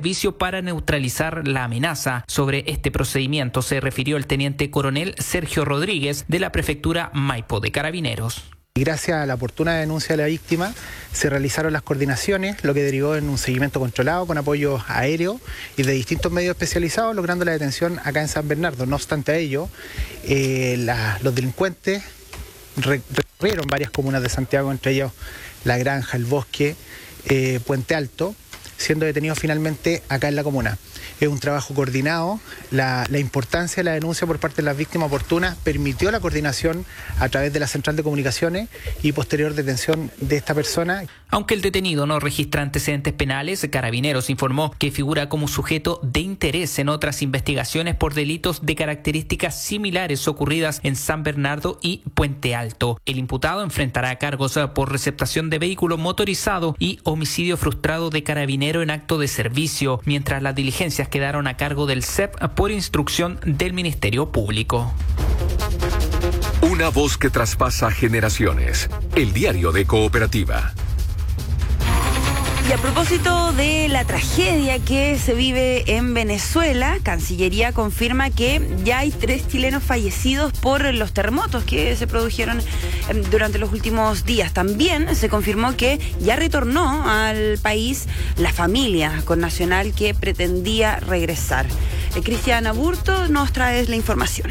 servicio para neutralizar la amenaza. Sobre este procedimiento se refirió el teniente coronel Sergio Rodríguez de la prefectura Maipo de Carabineros. Gracias a la oportuna denuncia de la víctima se realizaron las coordinaciones, lo que derivó en un seguimiento controlado con apoyo aéreo y de distintos medios especializados, logrando la detención acá en San Bernardo. No obstante a ello, los delincuentes recorrieron varias comunas de Santiago, entre ellos La Granja, El Bosque, Puente Alto, siendo detenidos finalmente acá en la comuna. Es un trabajo coordinado. La importancia de la denuncia por parte de las víctimas oportunas permitió la coordinación a través de la central de comunicaciones y posterior detención de esta persona. Aunque el detenido no registra antecedentes penales, Carabineros informó que figura como sujeto de interés en otras investigaciones por delitos de características similares ocurridas en San Bernardo y Puente Alto. El imputado enfrentará cargos por receptación de vehículo motorizado y homicidio frustrado de carabinero en acto de servicio, mientras las diligencias quedaron a cargo del CEP por instrucción del Ministerio Público. Una voz que traspasa generaciones. El diario de Cooperativa. Y a propósito de la tragedia que se vive en Venezuela, Cancillería confirma que ya hay 3 chilenos fallecidos por los terremotos que se produjeron durante los últimos días. También se confirmó que ya retornó al país la familia connacional que pretendía regresar. Cristian Aburto nos trae la información.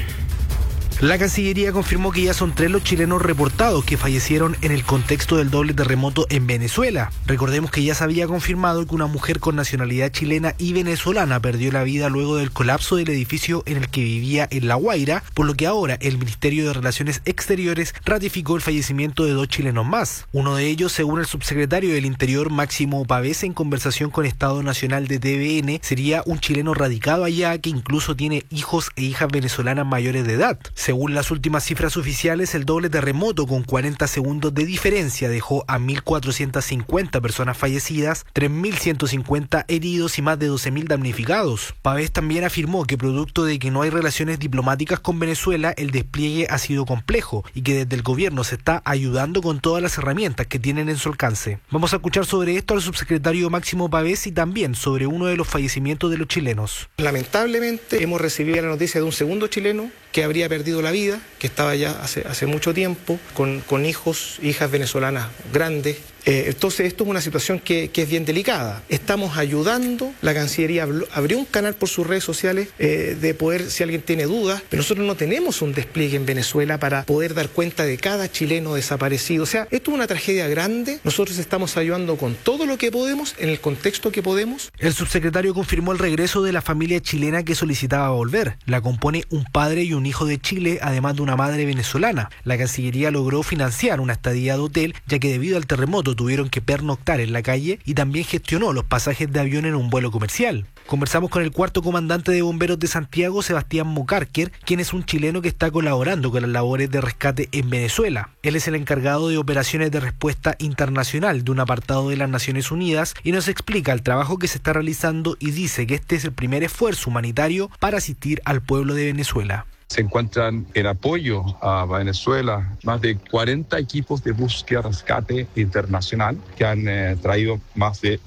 La Cancillería confirmó que ya son 3 los chilenos reportados que fallecieron en el contexto del doble terremoto en Venezuela. Recordemos que ya se había confirmado que una mujer con nacionalidad chilena y venezolana perdió la vida luego del colapso del edificio en el que vivía en La Guaira, por lo que ahora el Ministerio de Relaciones Exteriores ratificó el fallecimiento de 2 chilenos más. Uno de ellos, según el subsecretario del Interior Máximo Pavés en conversación con Estado Nacional de TVN, sería un chileno radicado allá que incluso tiene hijos e hijas venezolanas mayores de edad. Según las últimas cifras oficiales, el doble terremoto con 40 segundos de diferencia dejó a 1.450 personas fallecidas, 3.150 heridos y más de 12.000 damnificados. Pavés también afirmó que producto de que no hay relaciones diplomáticas con Venezuela, el despliegue ha sido complejo y que desde el gobierno se está ayudando con todas las herramientas que tienen en su alcance. Vamos a escuchar sobre esto al subsecretario Máximo Pavés y también sobre uno de los fallecimientos de los chilenos. Lamentablemente hemos recibido la noticia de un segundo chileno que habría perdido la vida, que estaba ya hace mucho tiempo, con hijos, hijas venezolanas grandes. Entonces esto es una situación que es bien delicada. Estamos ayudando, la Cancillería abrió un canal por sus redes sociales de poder, si alguien tiene dudas, pero nosotros no tenemos un despliegue en Venezuela para poder dar cuenta de cada chileno desaparecido. O sea, esto es una tragedia grande, nosotros estamos ayudando con todo lo que podemos, en el contexto que podemos. El subsecretario confirmó el regreso de la familia chilena que solicitaba volver. La compone un padre y un hijo de Chile, además de una madre venezolana. La Cancillería logró financiar una estadía de hotel, ya que debido al terremoto tuvieron que pernoctar en la calle, y también gestionó los pasajes de avión en un vuelo comercial. Conversamos con el cuarto comandante de bomberos de Santiago, Sebastián Mocarquer, quien es un chileno que está colaborando con las labores de rescate en Venezuela. Él es el encargado de operaciones de respuesta internacional de un apartado de las Naciones Unidas y nos explica el trabajo que se está realizando y dice que este es el primer esfuerzo humanitario para asistir al pueblo de Venezuela. Se encuentran en apoyo a Venezuela más de 40 equipos de búsqueda y rescate internacional que han traído más de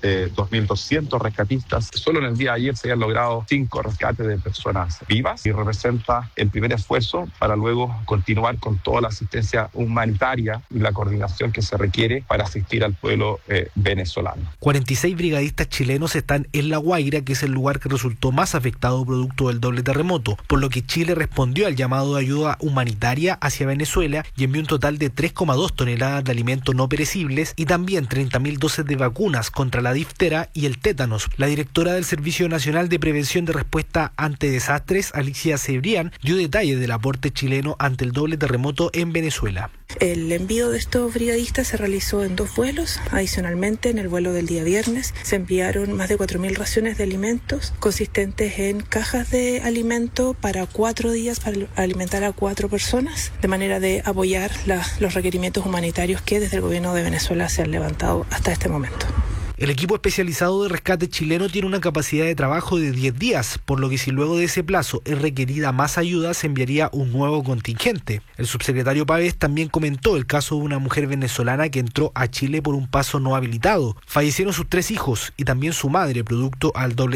2.200 rescatistas. Solo en el día de ayer se han logrado 5 rescates de personas vivas y representa el primer esfuerzo para luego continuar con toda la asistencia humanitaria y la coordinación que se requiere para asistir al pueblo venezolano. 46 brigadistas chilenos están en La Guaira, que es el lugar que resultó más afectado producto del doble terremoto, por lo que Chile respondió al llamado de ayuda humanitaria hacia Venezuela y envió un total de 3,2 toneladas de alimentos no perecibles y también 30.000 dosis de vacunas contra la diftera y el tétanos. La directora del Servicio Nacional de Prevención de Respuesta ante Desastres, Alicia Cebrián, dio detalles del aporte chileno ante el doble terremoto en Venezuela. El envío de estos brigadistas se realizó en 2 vuelos. Adicionalmente, en el vuelo del día viernes se enviaron más de 4.000 raciones de alimentos consistentes en cajas de alimento para 4 días para alimentar a 4 personas, de manera de apoyar los requerimientos humanitarios que desde el gobierno de Venezuela se han levantado hasta este momento. El equipo especializado de rescate chileno tiene una capacidad de trabajo de 10 días, por lo que si luego de ese plazo es requerida más ayuda, se enviaría un nuevo contingente. El subsecretario Pavés también comentó el caso de una mujer venezolana que entró a Chile por un paso no habilitado. Fallecieron sus 3 hijos y también su madre, producto al doble